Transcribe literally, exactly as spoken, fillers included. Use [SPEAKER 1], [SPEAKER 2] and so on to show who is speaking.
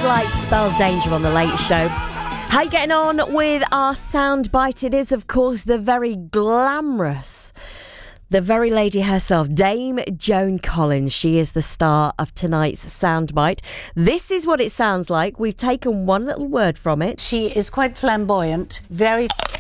[SPEAKER 1] like spells danger on The Late Show. How you getting on with our soundbite? It is, of course, the very glamorous, the very lady herself, Dame Joan Collins. She is the star of tonight's soundbite. This is what it sounds like. We've taken one little word from it.
[SPEAKER 2] She is quite flamboyant, very